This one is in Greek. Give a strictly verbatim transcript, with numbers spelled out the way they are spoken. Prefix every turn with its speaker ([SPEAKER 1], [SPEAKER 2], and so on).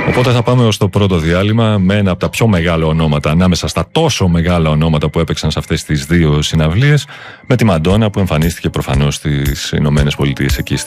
[SPEAKER 1] Οπότε θα πάμε ως το πρώτο διάλειμμα με ένα από τα πιο μεγάλα ονόματα ανάμεσα στα τόσο μεγάλα ονόματα που έπαιξαν σε αυτές τις δύο συναυλίες, με τη Μαντόνα που εμφανίστηκε προφανώς στις Ηνωμένες Πολιτείες εκεί